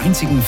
einzigen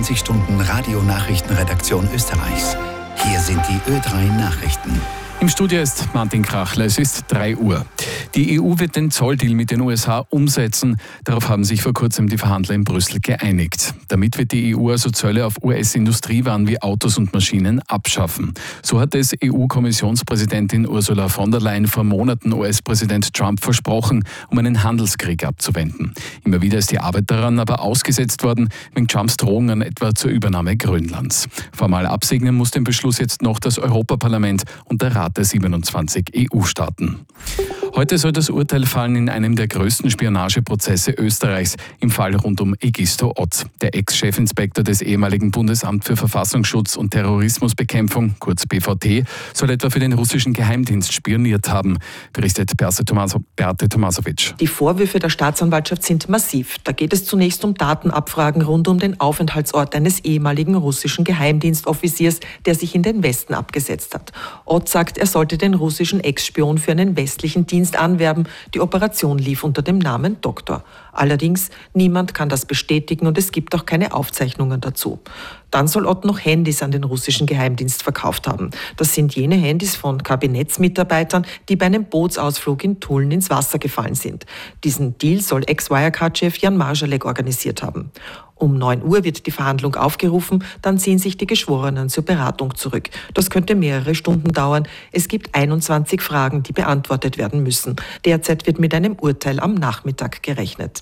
24-Stunden-Radio-Nachrichtenredaktion Österreichs. Hier sind die Ö3 Nachrichten. Im Studio ist Martin Krachler, es ist 3 Uhr. Die EU wird den Zolldeal mit den USA umsetzen. Darauf haben sich vor kurzem die Verhandler in Brüssel geeinigt. Damit wird die EU also Zölle auf US-Industriewaren wie Autos und Maschinen abschaffen. So hat es EU-Kommissionspräsidentin Ursula von der Leyen vor Monaten US-Präsident Trump versprochen, um einen Handelskrieg abzuwenden. Immer wieder ist die Arbeit daran aber ausgesetzt worden, wegen Trumps Drohungen etwa zur Übernahme Grönlands. Formal absegnen muss den Beschluss jetzt noch das Europaparlament und der Rat der 27 EU-Staaten. Heute soll das Urteil fallen in einem der größten Spionageprozesse Österreichs, im Fall rund um Egisto Ott. Der Ex-Chefinspektor des ehemaligen Bundesamt für Verfassungsschutz und Terrorismusbekämpfung, kurz BVT, soll etwa für den russischen Geheimdienst spioniert haben, berichtet Berthe Tomasovic. Die Vorwürfe der Staatsanwaltschaft sind massiv. Da geht es zunächst um Datenabfragen rund um den Aufenthaltsort eines ehemaligen russischen Geheimdienstoffiziers, der sich in den Westen abgesetzt hat. Ott sagt, er sollte den russischen Ex-Spion für einen westlichen Dienst anwerben. Die Operation lief unter dem Namen Doktor. Allerdings, niemand kann das bestätigen und es gibt auch keine Aufzeichnungen dazu. Dann soll Ott noch Handys an den russischen Geheimdienst verkauft haben. Das sind jene Handys von Kabinettsmitarbeitern, die bei einem Bootsausflug in Tulln ins Wasser gefallen sind. Diesen Deal soll Ex-Wirecard-Chef Jan Marschalek organisiert haben. Um 9 Uhr wird die Verhandlung aufgerufen, dann ziehen sich die Geschworenen zur Beratung zurück. Das könnte mehrere Stunden dauern. Es gibt 21 Fragen, die beantwortet werden müssen. Derzeit wird mit einem Urteil am Nachmittag gerechnet.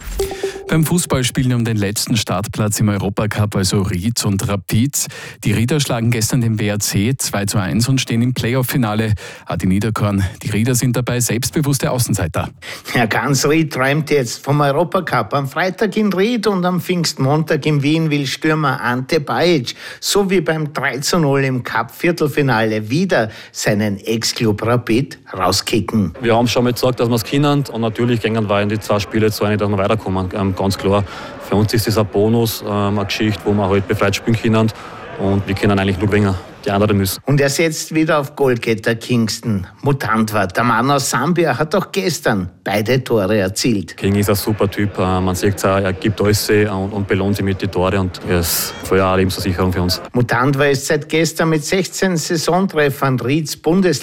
Beim Fußballspielen um den letzten Startplatz im Europacup, also Ried und Rapid. Die Rieder schlagen gestern den WRC 2:1 und stehen im Playoff-Finale. Adi Niederkorn, die Rieder sind dabei selbstbewusste Außenseiter. Ja, ganz Ried träumt jetzt vom Europacup. Am Freitag in Ried und am Pfingstmontag in Wien will Stürmer Ante Bajic, so wie beim 3:0 im Cup-Viertelfinale, wieder seinen Ex-Club Rapid rauskicken. Wir haben schon mal gesagt, dass wir es können und natürlich gehen wir in die 2 Spiele zu dass wir weiterkommen. Ganz klar, für uns ist das ein Bonus, eine Geschichte, wo wir halt befreit spielen können und wir können eigentlich nur gewinnen. Die anderen müssen. Und er setzt wieder auf Goalgetter Kingston. Mutant war. Der Mann aus Sambia hat auch gestern beide Tore erzielt. King ist ein super Typ. Man sieht es auch, er gibt alles und belohnt sich mit den Tore und er ist vorher eine Lebensversicherung für uns. Mutant war ist seit gestern mit 16 Saisontreffern Rieds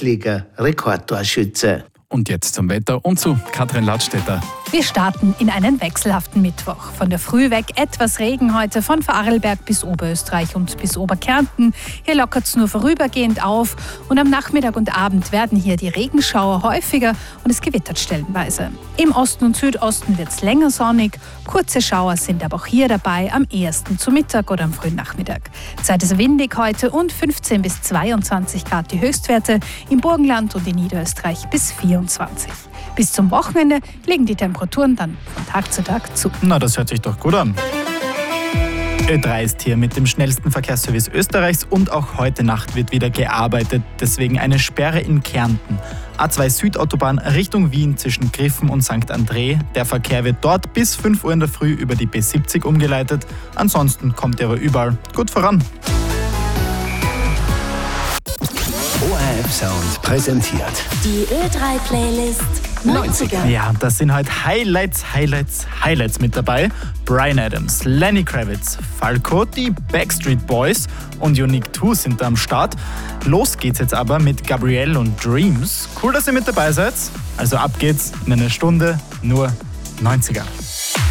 Bundesliga-Rekordtorschütze. Und jetzt zum Wetter und zu Katrin Ladstätter. Wir starten in einen wechselhaften Mittwoch. Von der Früh weg etwas Regen heute von Vorarlberg bis Oberösterreich und bis Oberkärnten. Hier lockert es nur vorübergehend auf und am Nachmittag und Abend werden hier die Regenschauer häufiger und es gewittert stellenweise. Im Osten und Südosten wird es länger sonnig. Kurze Schauer sind aber auch hier dabei, am ehesten zu Mittag oder am frühen Nachmittag. Zeit ist windig heute und 15 bis 22 Grad die Höchstwerte, im Burgenland und in Niederösterreich bis 24. Bis zum Wochenende legen die Temperaturen dann von Tag zu Tag zu. Na, das hört sich doch gut an. Ö3 ist hier mit dem schnellsten Verkehrsservice Österreichs und auch heute Nacht wird wieder gearbeitet, deswegen eine Sperre in Kärnten. A2 Südautobahn Richtung Wien zwischen Griffen und St. André. Der Verkehr wird dort bis 5 Uhr in der Früh über die B70 umgeleitet. Ansonsten kommt er aber überall gut voran. ORF Sound präsentiert Die Ö3-Playlist 90er. Ja, das sind halt Highlights mit dabei. Bryan Adams, Lenny Kravitz, Falco, die Backstreet Boys und Unique 2 sind da am Start. Los geht's jetzt aber mit Gabrielle und Dreams. Cool, dass ihr mit dabei seid. Also ab geht's in einer Stunde, nur 90er.